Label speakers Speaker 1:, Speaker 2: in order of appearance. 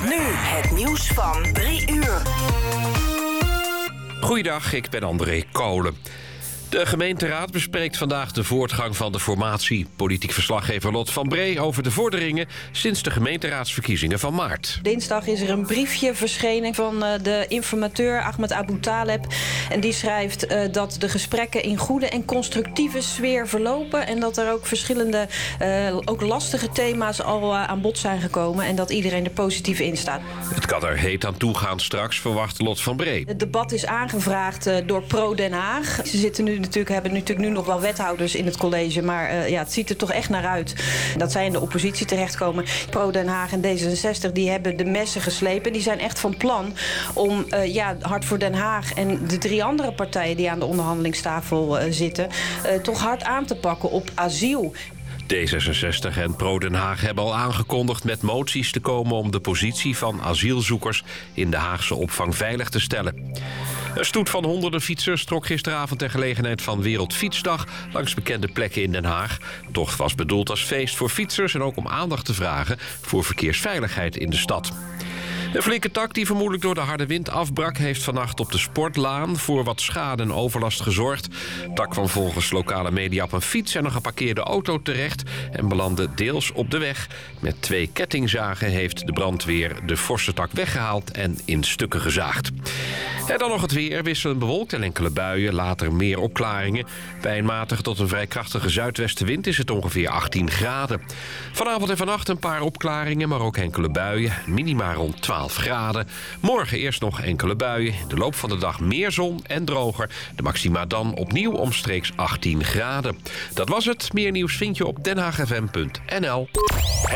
Speaker 1: Nu het nieuws van 3 uur.
Speaker 2: Goeiedag, ik ben André Kolen. De gemeenteraad bespreekt vandaag de voortgang van de formatie. Politiek verslaggever Lot van Bree over de vorderingen sinds de gemeenteraadsverkiezingen van maart.
Speaker 3: Dinsdag is er een briefje verschenen van de informateur Ahmed Abu Taleb. En die schrijft dat de gesprekken in goede en constructieve sfeer verlopen. En dat er ook verschillende, ook lastige thema's al aan bod zijn gekomen. En dat iedereen er positief in staat.
Speaker 2: Het kan er heet aan toe gaan straks, verwacht Lot van Bree.
Speaker 3: Het debat is aangevraagd door Pro Den Haag. Ze hebben natuurlijk nu nog wel wethouders in het college. Maar het ziet er toch echt naar uit dat zij in de oppositie terechtkomen. Pro Den Haag en D66 die hebben de messen geslepen. Die zijn echt van plan om Hart voor Den Haag en de 3 andere partijen die aan de onderhandelingstafel zitten, toch hard aan te pakken op asiel.
Speaker 2: D66 en Pro Den Haag hebben al aangekondigd met moties te komen om de positie van asielzoekers in de Haagse opvang veilig te stellen. Een stoet van honderden fietsers trok gisteravond ter gelegenheid van Wereldfietsdag langs bekende plekken in Den Haag. De tocht was bedoeld als feest voor fietsers en ook om aandacht te vragen voor verkeersveiligheid in de stad. Een flinke tak die vermoedelijk door de harde wind afbrak, heeft vannacht op de Sportlaan voor wat schade en overlast gezorgd. De tak kwam volgens lokale media op een fiets en een geparkeerde auto terecht en belandde deels op de weg. Met 2 kettingzagen heeft de brandweer de forse tak weggehaald en in stukken gezaagd. En dan nog het weer, wisselend bewolkt en enkele buien, later meer opklaringen. Bij een matige tot een vrij krachtige zuidwestenwind is het ongeveer 18 graden. Vanavond en vannacht een paar opklaringen, maar ook enkele buien. Minima rond 12 graden. Morgen eerst nog enkele buien. In de loop van de dag meer zon en droger. De maxima dan opnieuw omstreeks 18 graden. Dat was het. Meer nieuws vind je op denhaagfm.nl.